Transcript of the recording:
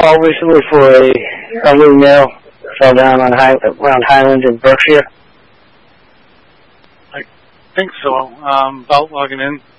call recently for a little nail fell down on around Highland in Berkshire? I think so. About logging in.